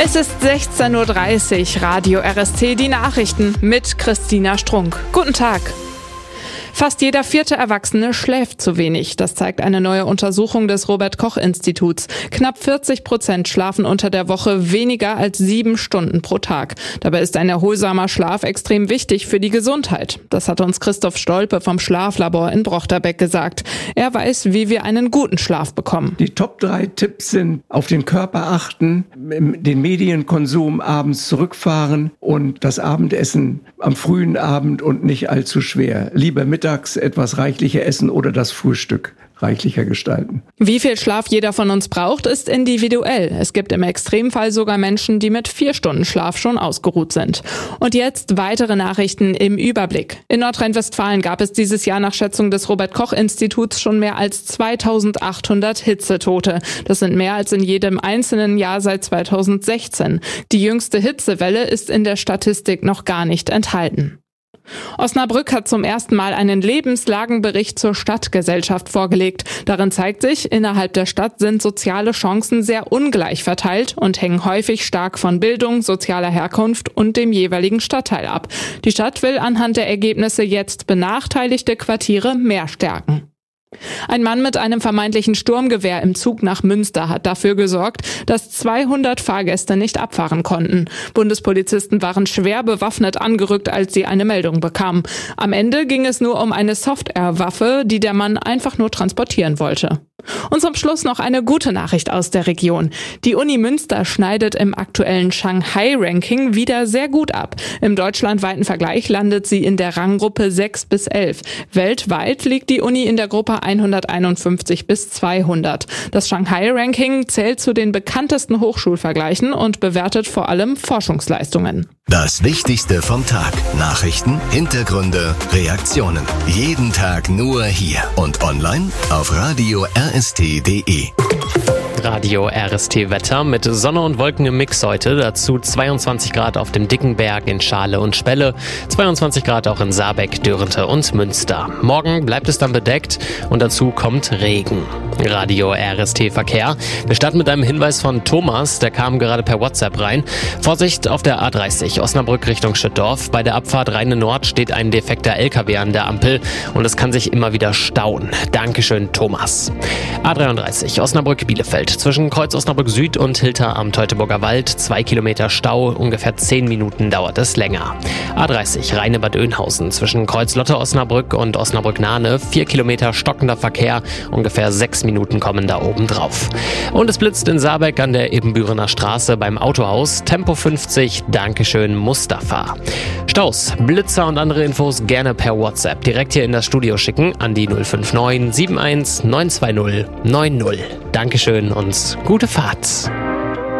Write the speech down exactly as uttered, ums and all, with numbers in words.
Es ist sechzehn Uhr dreißig, Radio R S T, die Nachrichten mit Christina Strunk. Guten Tag. Fast jeder vierte Erwachsene schläft zu wenig. Das zeigt eine neue Untersuchung des Robert-Koch-Instituts. Knapp vierzig Prozent schlafen unter der Woche weniger als sieben Stunden pro Tag. Dabei ist ein erholsamer Schlaf extrem wichtig für die Gesundheit. Das hat uns Christoph Stolpe vom Schlaflabor in Brochterbeck gesagt. Er weiß, wie wir einen guten Schlaf bekommen. Die Top drei Tipps sind: auf den Körper achten, den Medienkonsum abends zurückfahren und das Abendessen am frühen Abend und nicht allzu schwer. Lieber mittags etwas reichlicher essen oder das Frühstück reichlicher gestalten. Wie viel Schlaf jeder von uns braucht, ist individuell. Es gibt im Extremfall sogar Menschen, die mit vier Stunden Schlaf schon ausgeruht sind. Und jetzt weitere Nachrichten im Überblick. In Nordrhein-Westfalen gab es dieses Jahr nach Schätzung des Robert-Koch-Instituts schon mehr als zweitausendachthundert Hitzetote. Das sind mehr als in jedem einzelnen Jahr seit zweitausendsechzehn. Die jüngste Hitzewelle ist in der Statistik noch gar nicht enthalten. Osnabrück hat zum ersten Mal einen Lebenslagenbericht zur Stadtgesellschaft vorgelegt. Darin zeigt sich, innerhalb der Stadt sind soziale Chancen sehr ungleich verteilt und hängen häufig stark von Bildung, sozialer Herkunft und dem jeweiligen Stadtteil ab. Die Stadt will anhand der Ergebnisse jetzt benachteiligte Quartiere mehr stärken. Ein Mann mit einem vermeintlichen Sturmgewehr im Zug nach Münster hat dafür gesorgt, dass zweihundert Fahrgäste nicht abfahren konnten. Bundespolizisten waren schwer bewaffnet angerückt, als sie eine Meldung bekamen. Am Ende ging es nur um eine Soft-Air-Waffe, die der Mann einfach nur transportieren wollte. Und zum Schluss noch eine gute Nachricht aus der Region. Die Uni Münster schneidet im aktuellen Shanghai-Ranking wieder sehr gut ab. Im deutschlandweiten Vergleich landet sie in der Ranggruppe sechs bis elf. Weltweit liegt die Uni in der Gruppe hunderteinundfünfzig bis zweihundert. Das Shanghai-Ranking zählt zu den bekanntesten Hochschulvergleichen und bewertet vor allem Forschungsleistungen. Das Wichtigste vom Tag. Nachrichten, Hintergründe, Reaktionen. Jeden Tag nur hier und online auf radio R S T punkt D E. Radio R S T Wetter mit Sonne und Wolken im Mix heute. Dazu zweiundzwanzig Grad auf dem Dickenberg in Schale und Spelle, zweiundzwanzig Grad auch in Saarbeck, Dörrente und Münster. Morgen bleibt es dann bedeckt und dazu kommt Regen. Radio R S T Verkehr. Wir starten mit einem Hinweis von Thomas, der kam gerade per WhatsApp rein. Vorsicht auf der A dreißig Osnabrück Richtung Schüttdorf. Bei der Abfahrt Rheine Nord steht ein defekter L K W an der Ampel und es kann sich immer wieder stauen. Dankeschön, Thomas. A dreiunddreißig Osnabrück Bielefeld. Zwischen Kreuz Osnabrück Süd und Hilter am Teutoburger Wald. Zwei Kilometer Stau, ungefähr zehn Minuten dauert es länger. A dreißig Rheine Bad Oeynhausen. Zwischen Kreuz Lotte Osnabrück und Osnabrück Nahne. Vier Kilometer stockender Verkehr, ungefähr sechs Minuten kommen da oben drauf. Und es blitzt in Saarbeck an der Ebenbürener Straße beim Autohaus. Tempo fünfzig, Dankeschön Mustafa. Staus, Blitzer und andere Infos gerne per WhatsApp direkt hier in das Studio schicken an die null fünf neun sieben eins neun zwei null neun null. Dankeschön und gute Fahrt.